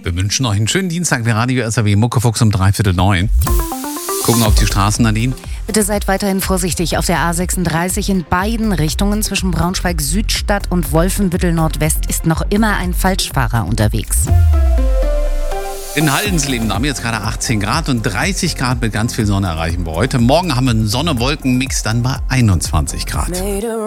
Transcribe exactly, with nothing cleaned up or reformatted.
Wir wünschen euch einen schönen Dienstag. Wir Radio S R W Muckefuchs um dreiviertel neun. Gucken auf die Straßen, Nadine. Bitte seid weiterhin vorsichtig auf der A sechsunddreißig in beiden Richtungen. Zwischen Braunschweig-Südstadt und Wolfenbüttel-Nordwest ist noch immer ein Falschfahrer unterwegs. In Haldensleben haben wir jetzt gerade achtzehn Grad und dreißig Grad mit ganz viel Sonne erreichen wir heute. Morgen haben wir einen Sonne-Wolken-Mix dann bei einundzwanzig Grad.